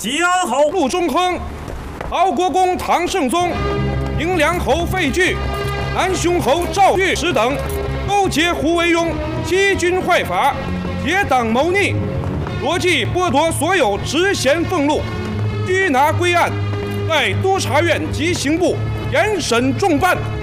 吉安侯陆中亨、曹国公唐圣宗、平凉侯费巨、南雄侯赵月石等勾结胡惟庸，欺君坏法，结党谋逆，逻辑剥夺所有职衔俸禄，拘拿归案，在督察院及刑部严审重办。